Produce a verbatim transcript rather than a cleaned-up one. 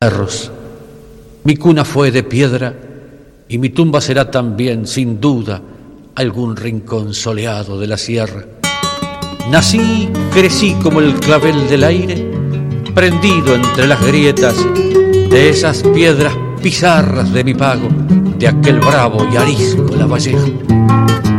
cerros. Mi cuna fue de piedra y mi tumba será también, sin duda, algún rincón soleado de la sierra. Nací, crecí como el clavel del aire, prendido entre las grietas de esas piedras pizarras de mi pago, de aquel bravo y arisco La Valleja.